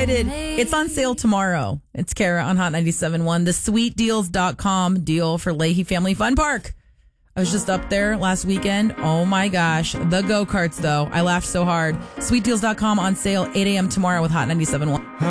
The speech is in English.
excited. It's on sale tomorrow. It's Kara on Hot 97.1. The sweetdeals.com deal for Leahy Family Fun Park. I was just up there last weekend. Oh my gosh. The go-karts, though. I laughed so hard. Sweetdeals.com on sale 8 a.m. tomorrow with Hot 97.1.